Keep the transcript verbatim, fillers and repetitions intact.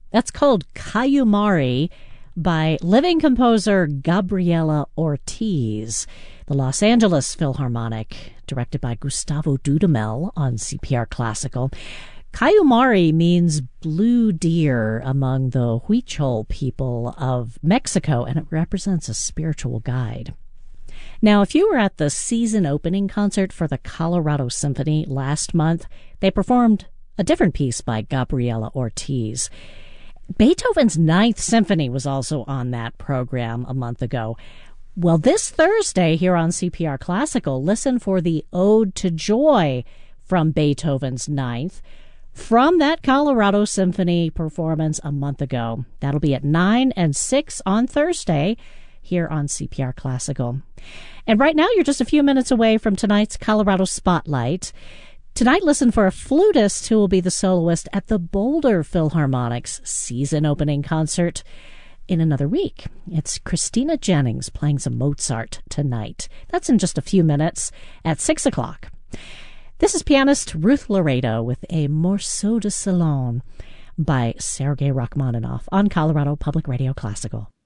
That's called Cayumari by living composer Gabriela Ortiz. The Los Angeles Philharmonic, directed by Gustavo Dudamel on C P R Classical. Cayumari means blue deer among the Huichol people of Mexico, and it represents a spiritual guide. Now, if you were at the season opening concert for the Colorado Symphony last month, they performed a different piece by Gabriela Ortiz. Beethoven's Ninth Symphony was also on that program a month ago. Well, this Thursday here on C P R Classical, listen for the Ode to Joy from Beethoven's Ninth from that Colorado Symphony performance a month ago. That'll be at nine and six on Thursday here on C P R Classical. And right now, you're just a few minutes away from tonight's Colorado Spotlight. Tonight, listen for a flutist who will be the soloist at the Boulder Philharmonic's season opening concert in another week. It's Christina Jennings playing some Mozart tonight. That's in just a few minutes at six o'clock. This is pianist Ruth Laredo with a Morceau de Salon by Sergei Rachmaninoff on Colorado Public Radio Classical.